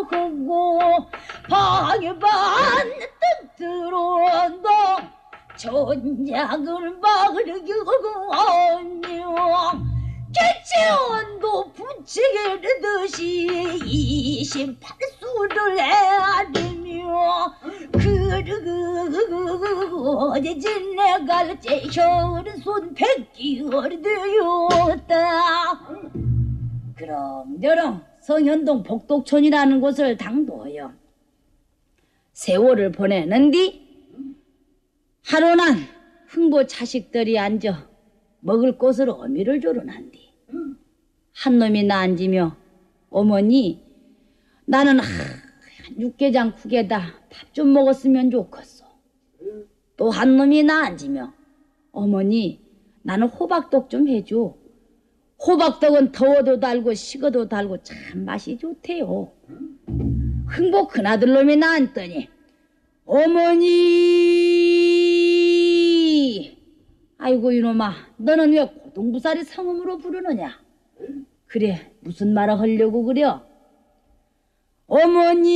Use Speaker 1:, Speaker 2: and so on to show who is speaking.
Speaker 1: 하고 방에 반뜩 들어온다 전장을 막으려고 하며 개체원도 부치게 되듯이 28수를 해야 되며 어제 지내갈 제혈은 손 백기월이 되었다. 그럼저럼 성현동 복덕촌이라는 곳을 당도하여 세월을 보내는디 하루난 흥보 자식들이 앉아 먹을 것을 어미를 조른한디 한 놈이 나 앉으며 어머니 나는 육개장 국에다 밥 좀 먹었으면 좋겠어. 또 한 놈이 나 앉으며 어머니 나는 호박떡 좀 해줘. 호박떡은 더워도 달고 식어도 달고 참 맛이 좋대요. 흥보 큰아들 놈이 나 앉더니 어머니 아이고 이놈아 너는 왜 고동부살이 성음으로 부르느냐. 그래 무슨 말을 하려고 그래. 어머니